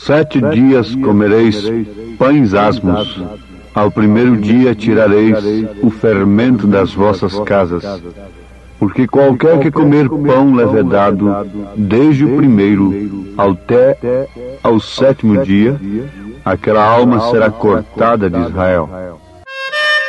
7 dias comereis pães asmos, ao primeiro dia tirareis o fermento das vossas casas. Porque qualquer que comer pão levedado, desde o primeiro até ao 7º dia, aquela alma será cortada de Israel.